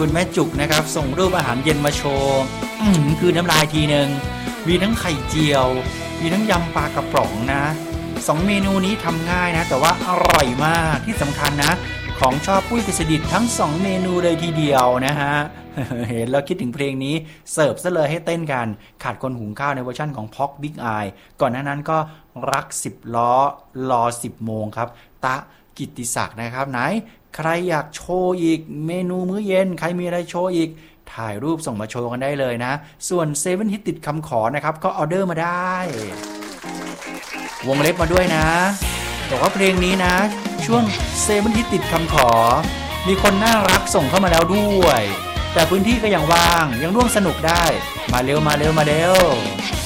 คุณแม่จุกนะครับส่งรูปอาหารเย็นมาโชว์คือน้ำลายทีนึงมีทั้งไข่เจียวมีทั้งยำปลากระป๋องนะ2เมนูนี้ทำง่ายนะแต่ว่าอร่อยมากที่สำคัญนะของชอบปุ้ยกฤษดิตทั้ง2เมนูเลยทีเดียวนะฮะ เห็นแล้วคิดถึงเพลงนี้เสิร์ฟซะเลยให้เต้นกันขาดคนหุงข้าวในเวอร์ชั่นของพ็อกบิ๊กไอก่อนหน้านั้นก็รัก10ล้อรอ10โมงครับตะกิตติศักดิ์นะครับไหนใครอยากโชว์อีกเมนูมื้อเย็นใครมีอะไรโชว์อีกถ่ายรูปส่งมาโชว์กันได้เลยนะส่วนเซเว่นฮิตติดคำขอนะครับก็ออเดอร์มาได้วงเล็บมาด้วยนะบอกว่าเพลงนี้นะช่วงเซเว่นฮิตติดคำขอมีคนน่ารักส่งเข้ามาแล้วด้วยแต่พื้นที่ก็ยังว่างยังร่วมสนุกได้มาเร็วมาเร็วมาเร็ว